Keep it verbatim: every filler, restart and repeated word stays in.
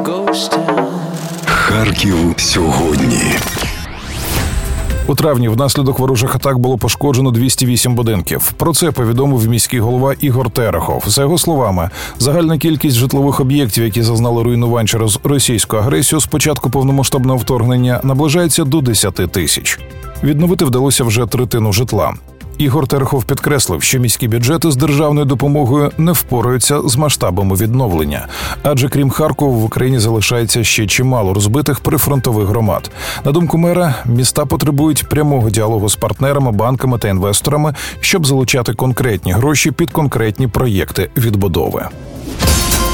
Харків сьогодні. У травні внаслідок ворожих атак було пошкоджено двісті вісім будинків. Про це повідомив міський голова Ігор Терехов. За його словами, загальна кількість житлових об'єктів, які зазнали руйнувань через російську агресію з початку повномасштабного вторгнення, наближається до десяти тисяч. Відновити вдалося вже третину житла. Ігор Терехов підкреслив, що міські бюджети з державною допомогою не впораються з масштабами відновлення. Адже крім Харкова в Україні залишається ще чимало розбитих прифронтових громад. На думку мера, міста потребують прямого діалогу з партнерами, банками та інвесторами, щоб залучати конкретні гроші під конкретні проєкти відбудови.